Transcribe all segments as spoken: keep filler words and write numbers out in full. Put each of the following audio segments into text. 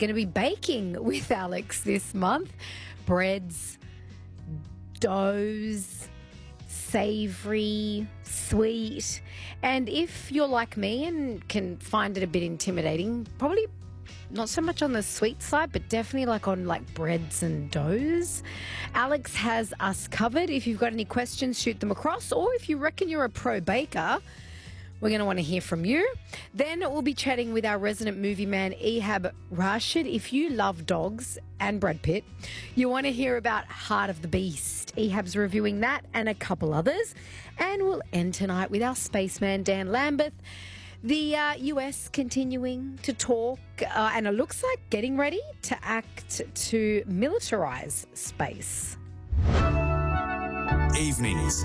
going to be baking with Alex this month. Breads, doughs, savoury, sweet. And if you're like me and can find it a bit intimidating, probably not so much on the sweet side, but definitely like on like breads and doughs, Alex has us covered. If you've got any questions, shoot them across. Or if you reckon you're a pro baker, we're going to want to hear from you. Then we'll be chatting with our resident movie man, Ehab Rashid. If you love dogs and Brad Pitt, you want to hear about Heart of the Beast. Ehab's reviewing that and a couple others. And we'll end tonight with our spaceman, Dan Lambeth. The uh, U S continuing to talk, uh, and it looks like getting ready to act to militarise space. Evenings.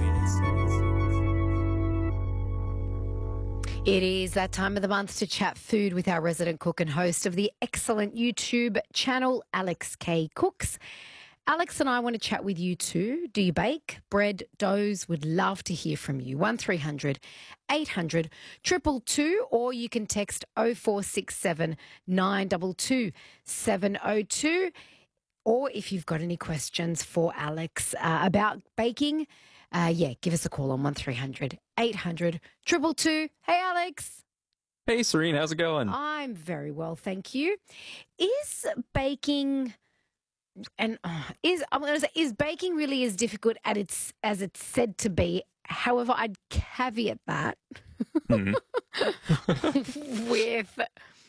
It is that time of the month to chat food with our resident cook and host of the excellent YouTube channel, Alex K Cooks. Alex and I want to chat with you too. Do you bake? Bread, doughs? Would love to hear from you. one three hundred eight hundred two two two, or you can text oh four six seven nine two two seven oh two. Or if you've got any questions for Alex uh, about baking, uh, yeah, give us a call on one three hundred eight hundred two two two. Hey, Alex. Hey, Serene, how's it going? I'm very well, thank you. Is baking... And uh, is I'm going to say, is baking really as difficult as it's as it's said to be? However, I'd caveat that mm-hmm. with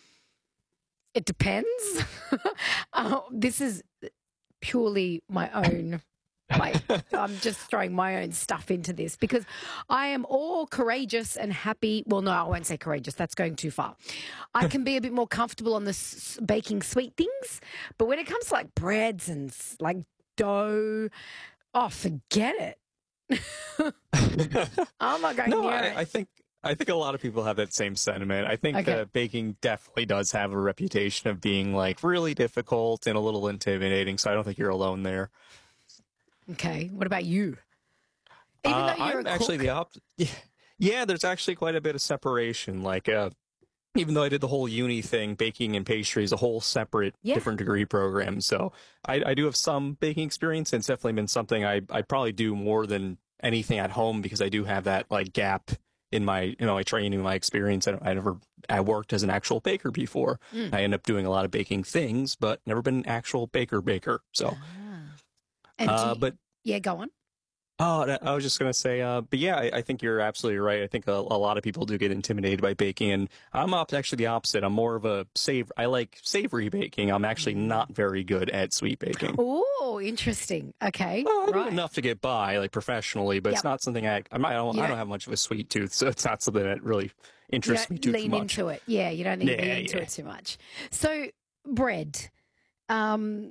it depends. uh, this is purely my own. Like, I'm just throwing my own stuff into this because I am all courageous and happy. Well, no, I won't say courageous. That's going too far. I can be a bit more comfortable on the s- baking sweet things. But when it comes to like breads and like dough, oh, forget it. I'm not going no, near I, it. I think I think a lot of people have that same sentiment. I think Okay. that baking definitely does have a reputation of being like really difficult and a little intimidating. So I don't think you're alone there. Okay. What about you? Even uh, though you're I'm a actually cook? the opposite. Yeah, yeah, there's actually quite a bit of separation. Like, uh, even though I did the whole uni thing, baking and pastry is a whole separate, Yeah. different degree program. So I, I do have some baking experience, and it's definitely been something I, I probably do more than anything at home because I do have that like gap in my, you know, my training, my experience. I, I never, I worked as an actual baker before. Mm. I end up doing a lot of baking things, but never been an actual baker baker. So, Ah. And do uh, you- but yeah, go on. Oh, that- I was just going to say, uh, but yeah, I, I think you're absolutely right. I think a, a lot of people do get intimidated by baking, and I'm op- actually the opposite. I'm more of a save. I like savory baking. I'm actually not very good at sweet baking. Oh, interesting. Okay. Well, I do right. enough to get by, like professionally, but Yep. it's not something I. I'm not, I don't. You I don't- don't have much of a sweet tooth, so it's not something that really You interests me don't too, too lean much. into it. Yeah, you don't need to Yeah, lean into yeah. it too much. So, bread. Um,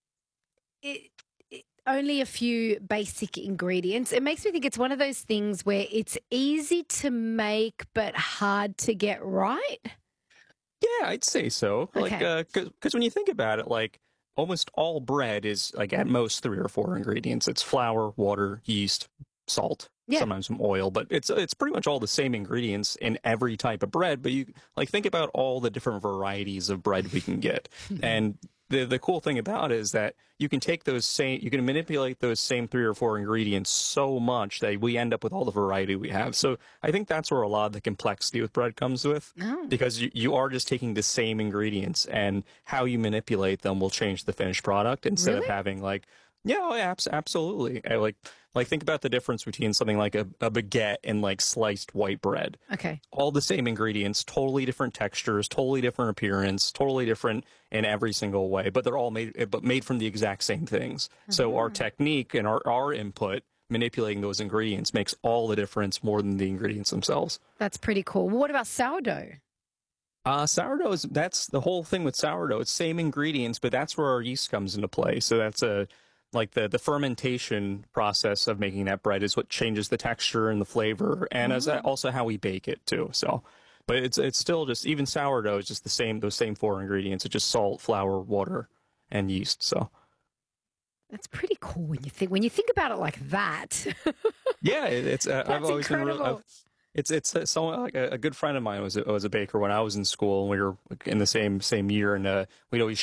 it, it, only a few basic ingredients. It makes me think it's one of those things where it's easy to make but hard to get right. Yeah, I'd say so. Like, Okay. because when you think about it, like almost all bread is like at most three or four ingredients. It's flour, water, yeast, salt, Yeah. sometimes some oil, but it's it's pretty much all the same ingredients in every type of bread. But you like think about all the different varieties of bread we can get, and the the cool thing about it is that you can take those same, you can manipulate those same three or four ingredients so much that we end up with all the variety we have. So I think that's where a lot of the complexity with bread comes with, Oh. because you, you are just taking the same ingredients, and how you manipulate them will change the finished product instead Really? of having like, yeah, oh, yeah, abs- absolutely. I like, like think about the difference between something like a, a baguette and like sliced white bread. Okay. All the same ingredients, totally different textures, totally different appearance, totally different in every single way, but they're all made, but made from the exact same things. So our technique and our, our input manipulating those ingredients makes all the difference more than the ingredients themselves. That's pretty cool. What about sourdough? Uh, sourdough is, that's the whole thing with sourdough. It's same ingredients, but that's where our yeast comes into play. So that's a, like the, the fermentation process of making that bread is what changes the texture and the flavor, and as that also how we bake it too. So, but it's it's still just, even sourdough is just the same, those same four ingredients. It's just salt, flour, water, and yeast. So That's pretty cool when you think when you think about it like that. yeah, it, it's uh, I've That's always been real. incredible. I've, It's it's uh, someone like a, a good friend of mine was a, was a baker when I was in school, and we were in the same same year, and uh, we'd always